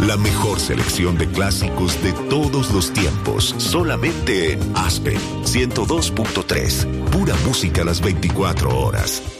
La mejor selección de clásicos de todos los tiempos, solamente en Aspen 102.3. Pura música a las 24 horas.